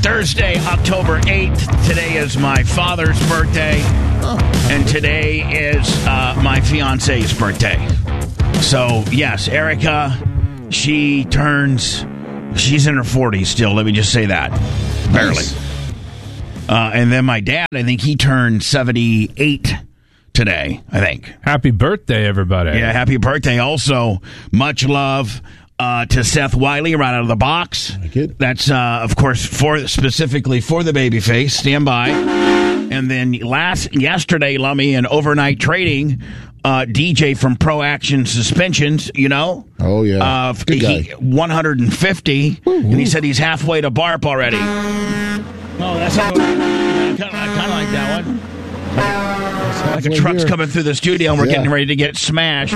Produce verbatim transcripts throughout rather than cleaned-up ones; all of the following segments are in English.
Thursday, October eighth. Today is my father's birthday, and today is uh, my fiance's birthday. So, yes, Erica, she turns, she's in her forties still, let me just say that. Barely. Nice. Uh, and then my dad, I think he turned seventy-eight today, I think. Happy birthday, everybody. Yeah, happy birthday. Also, much love uh, to Seth Wiley right out of the box. Like it. That's, uh, of course, for specifically for the baby face. Stand by. And then last yesterday, Lummy, in overnight trading, uh, D J from Pro Action Suspensions, you know? Oh, yeah. Uh, Good guy. he, one hundred fifty, Ooh. And he said he's halfway to B A R P already. Oh, that's how, I kind of like that one. Like a truck's here. coming through the studio and we're Yeah. getting ready to get smashed. So,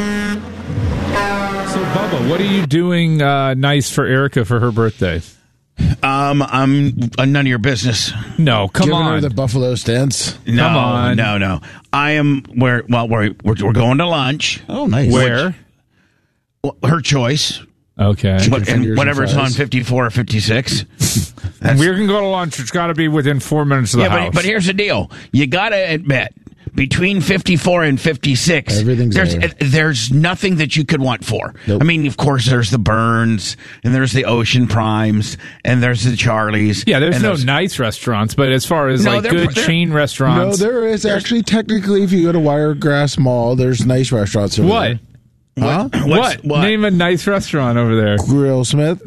Bubba, what are you doing uh, nice for Erica for her birthday? Um, I'm uh, none of your business. No, come Giving on. her the Buffalo stance. No, Come on. no, no. I am where. Well, we're we're, we're going to lunch. Oh, nice. Where? Well, her choice. Okay. What, fingers and and whatever's fries. on fifty-four or fifty-six. We're going to go to lunch. It's got to be within four minutes of the Yeah, house. but, but here's the deal. You got to admit, between fifty-four and fifty-six, Everything's there's there. uh, there's nothing that you could want for. Nope. I mean, of course, there's the Burns, and there's the Ocean Primes, and there's the Charlies. yeah, there's and no nice restaurants, but as far as No, like they're- good they're- chain No, restaurants, there is actually technically, if you go to Wiregrass Mall, there's nice restaurants over what? there. Huh? What's- What? Name a nice restaurant over there. Grill Smith.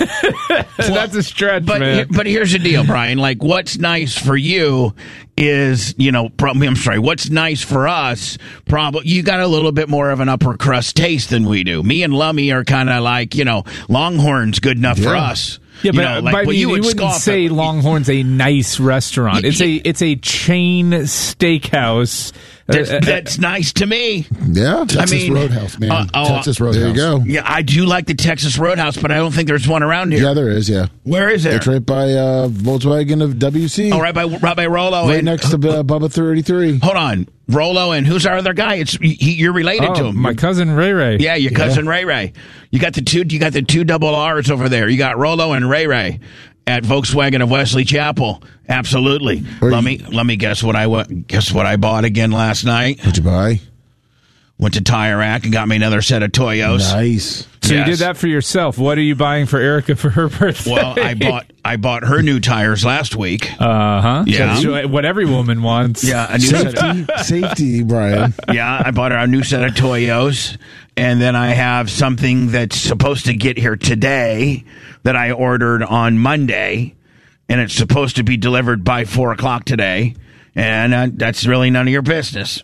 That's a stretch, But man. but here's the deal, Brian. Like, what's nice for you is, you know, probably, I'm sorry, what's nice for us, probably, you got a little bit more of an upper crust taste than we do. Me and Lummy are kind of like, you know, Longhorn's good enough for Yeah. us. Yeah, You but, know, but I what mean, you, would wouldn't scoff say at- Longhorn's a nice restaurant. It's a it's a chain steakhouse. That's, Uh, uh, that's nice to me. Yeah. Texas mean, Roadhouse, man. uh, oh, Texas Roadhouse. There you go. Yeah, I do like the Texas Roadhouse, but I don't think there's one around here. Yeah, there is, yeah. Where is there? It's right by uh, Volkswagen of W C. Oh, right by right by Rolo. Right and, next to uh, Bubba thirty-three. Hold on, Rolo, and who's our other guy? It's he, you're related to oh, him. my cousin Ray Ray. Yeah, your cousin Ray Ray. You got the two. You got the two double R's over there. You got Rolo and Ray Ray at Volkswagen of Wesley Chapel. Absolutely. Are let you- me let me guess what I wa- guess what I bought again last night. What'd you buy? Went to Tire Rack and got me another set of Toyos. Nice. So you Yes. did that for yourself. What are you buying for Erica for her birthday? Well, I bought I bought her new tires last week. Uh huh. Yeah. what every woman wants. Yeah, a new set of, Safety, safety, Brian. yeah, I bought her a new set of Toyos, and then I have something that's supposed to get here today that I ordered on Monday, and it's supposed to be delivered by four o'clock today, and uh, that's really none of your business.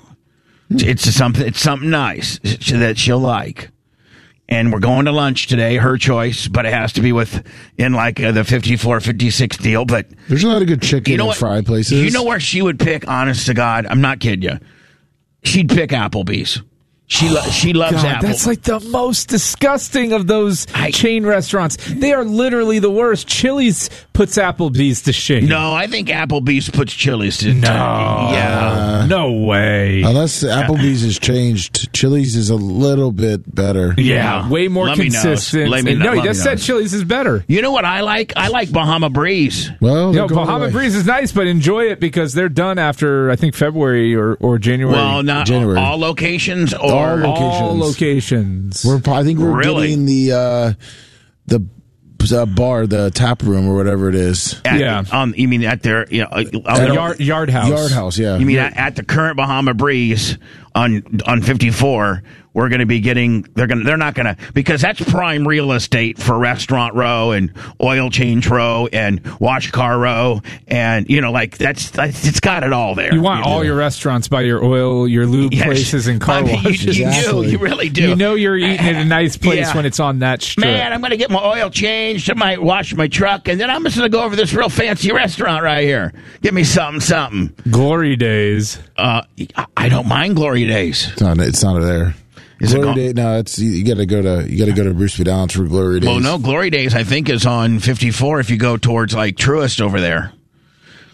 It's something. It's something nice that she'll like. And we're going to lunch today, her choice, but it has to be with in like uh, the fifty-four, fifty-six deal. But There's a lot of good chicken you know and what? fry places. You know where she would pick? Honest to God, I'm not kidding you. She'd pick Applebee's. She lo- she loves God, Apple. that's like the most disgusting of those I- chain restaurants. They are literally the worst. Chili's puts Applebee's to shame. no, I think Applebee's puts Chili's to No. yeah. no way. Unless Applebee's has changed, Chili's is a little bit better. yeah, way more Let me knows. consistent. Let me And know- no, he let me just said knows. Chili's is better. You know what I like? I like Bahama Breeze. Well, You they're know, going Bahama away. Breeze is nice, but enjoy it because they're done after I think February or, or January. Well, not January. all locations or All locations. all locations. We're, I think we're Really? getting the uh, the uh, bar, the tap room, or whatever it is. At, Yeah. Um, you mean at their you know, uh, Uh, uh, yard, yard house. Yard House, yeah. You mean at, at the current Bahama Breeze on on fifty-four? We're going to be getting. They're going. to They're not going to because that's prime real estate for Restaurant Row and Oil Change Row and Wash Car Row and you know like that's, that's it's got it all there. You want know? all your restaurants by your oil, your lube Yes. places, and car I mean, you, washes. you do. Exactly. You really do. You know you're eating at a nice place Yeah. when it's on that strip. Man, I'm going to get my oil changed. I might wash my truck, and then I'm just going to go over this real fancy restaurant right here. Get me something, something. Glory days. Uh, I- I don't mind Glory Days. It's not. It's not there. Is it Glory gone? Day. No, it's you got to go to you got to go to Bruce Vidal's for Glory Days. Well, no, Glory Days I think is on fifty-four if you go towards like Truist over there.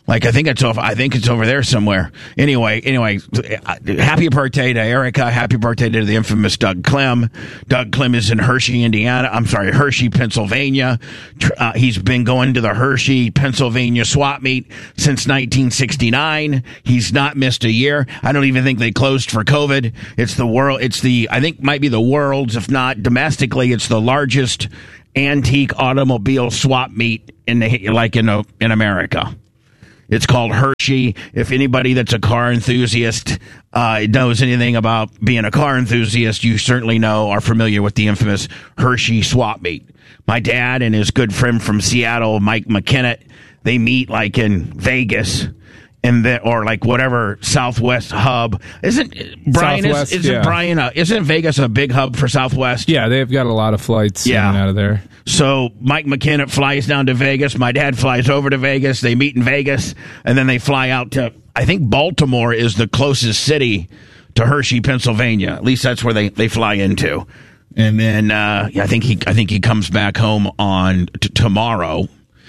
Like I think it's over. I think it's over there somewhere. Anyway, anyway, happy birthday to Erica. Happy birthday to the infamous Doug Clem. Doug Clem is in Hershey, Indiana. I'm sorry, Hershey, Pennsylvania. Uh, he's been going to the Hershey, Pennsylvania swap meet since nineteen sixty-nine. He's not missed a year. I don't even think they closed for COVID. It's the world. It's the I think might be the world's, if not domestically, it's the largest antique automobile swap meet in the like in a, in America. It's called Hershey. If anybody that's a car enthusiast uh, knows anything about being a car enthusiast, you certainly know, are familiar with the infamous Hershey swap meet. My dad and his good friend from Seattle, Mike McKinnett, they meet like in Vegas. And the, or like whatever Southwest hub isn't Brian Southwest, is, isn't yeah. Brian uh, isn't Vegas a big hub for Southwest? Yeah, they've got a lot of flights Yeah. in and out of there. So Mike McKinnett flies down to Vegas. My dad flies over to Vegas. They meet in Vegas, and then they fly out to, I think Baltimore is the closest city to Hershey, Pennsylvania. At least that's where they, they fly into. And then uh, yeah, I think he I think he comes back home on t- tomorrow.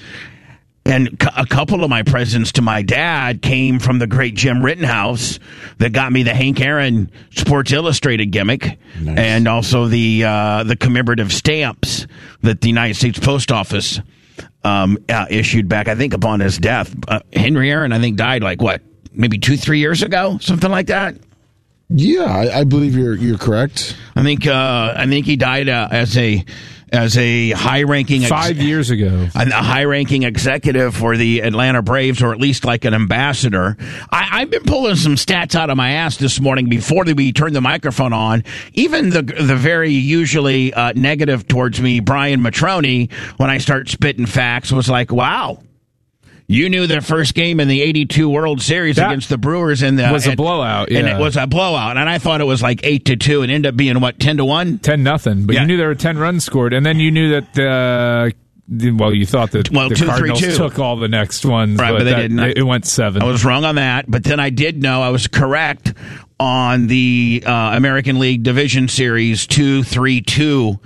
And a couple of my presents to my dad came from the great Jim Rittenhouse that got me the Hank Aaron Sports Illustrated gimmick, nice. And also the uh, the commemorative stamps that the United States Post Office um, uh, issued back, I think, upon his death. Uh, Henry Aaron, I think, died like, what, maybe two, three years ago? Something like that? Yeah, I, I believe you're you're correct. I think uh, I think he died uh, as a... as a high-ranking... Five ex- years ago. A high-ranking executive for the Atlanta Braves, or at least like an ambassador. I, I've been pulling some stats out of my ass this morning before we turned the microphone on. Even the the very usually uh, negative towards me, Brian Matroni, when I start spitting facts, was like, wow. You knew their first game in the eighty-two World Series that against the Brewers in the was a and, blowout, yeah. and it was a blowout, and I thought it was like eight to two, and ended up being what, ten to one, ten nothing. But yeah. You knew there were ten runs scored, and then you knew that uh, well, you thought that well, the two, Cardinals three, took all the next ones, right? But, but they that, didn't. It, it went seven. I was wrong on that, but then I did know I was correct on the uh, American League Division Series two three two.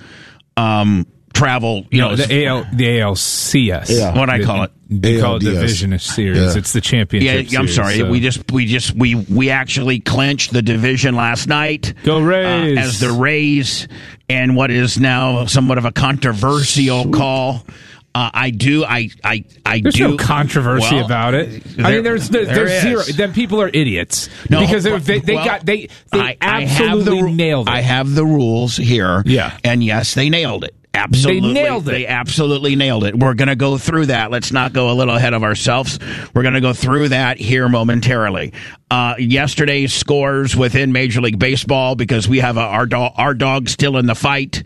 Um, travel, you no, know, the A L, the A L C S. Yeah. What do I call it? They call it Division Series. Yeah. It's the championship. Yeah, I'm series, sorry. So. We just, we just, we, we actually clinched the division last night. Go Rays! Uh, as the Rays, and what is now somewhat of a controversial Sweet. call. Uh, I do, I, I, I there's do. no controversy well, about it. There, I mean, there's, there's, there there's zero. is. Then people are idiots no, because they, they, they well, got they they I, absolutely I the, nailed it. I have the rules here. Yeah, and yes, they nailed it. Absolutely. They nailed it. They absolutely nailed it. We're going to go through that. Let's not go a little ahead of ourselves. We're going to go through that here momentarily. Uh, yesterday's scores within Major League Baseball, because we have a, our, do- our dog still in the fight.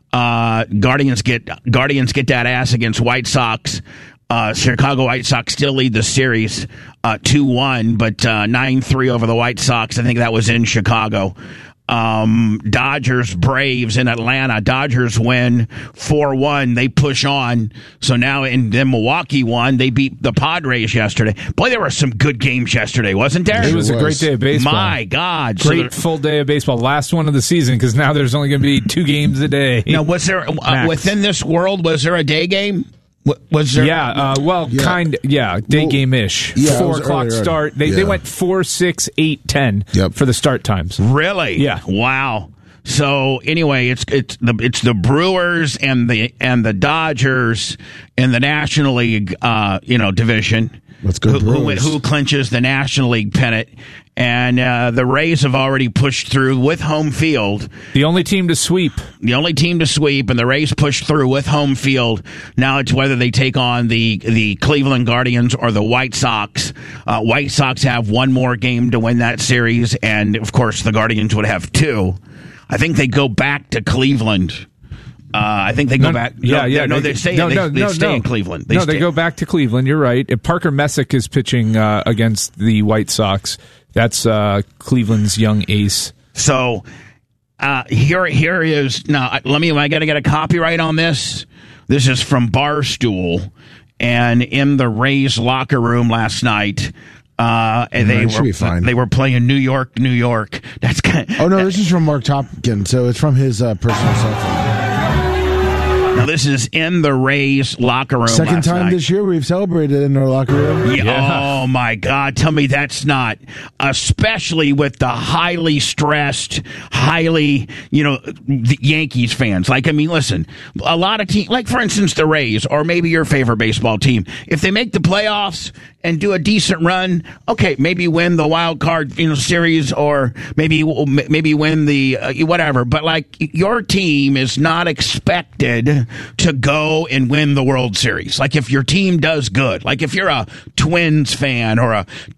Uh, Guardians get Guardians get that ass against White Sox. Uh, Chicago White Sox still lead the series uh, two one, but uh, nine three over the White Sox. I think that was in Chicago. Um, Dodgers, Braves in Atlanta. Dodgers win four one. They push on. So now in then Milwaukee won. They beat the Padres yesterday. Boy, there were some good games yesterday, wasn't there? It was a great day of baseball. My God. Great so full day of baseball. Last one of the season, because now there's only going to be two games a day. Now, was there, uh, within this world, was there a day game? Was there? Yeah, uh, well, yeah. kind yeah, day well, game-ish. Yeah, four o'clock earlier. Start. They yeah. they went four, six, eight, ten yep. for the start times. Really? Yeah. Wow. So anyway, it's it's the it's the Brewers and the and the Dodgers in the National League, uh, you know, division. Let's go who, Brewers. Who, who clinches the National League pennant? And uh, the Rays have already pushed through with home field. The only team to sweep. The only team to sweep, and the Rays pushed through with home field. Now it's whether they take on the the Cleveland Guardians or the White Sox. Uh, White Sox have one more game to win that series, and of course the Guardians would have two. I think they go back to Cleveland. Uh, I think they go no, back. Yeah, no, yeah. No, they, they stay. No, they, no, they no, stay no. in Cleveland. They no, stay. they go back to Cleveland. You're right. Parker Messick is pitching uh, against the White Sox. That's uh, Cleveland's young ace. So uh, here, here is now. Let me. I got to get a copyright on this. This is from Barstool, and in the Rays locker room last night. Uh, and they right, were be fine. they were playing New York, New York. That's kind of, oh no, this is from Mark Topkin, so it's from his uh, personal cell phone. Now, this is in the Rays locker room. Second last time night. this year we've celebrated in our locker room. Yeah, Yeah. Oh, my God. Tell me that's not, especially with the highly stressed, highly, you know, the Yankees fans. Like, I mean, listen, a lot of teams, like, for instance, the Rays, or maybe your favorite baseball team, if they make the playoffs and do a decent run, okay, maybe win the wild card, you know, series, or maybe maybe win the uh, whatever. But like, your team is not expected to go and win the World Series. Like, if your team does good, like if you're a Twins fan or a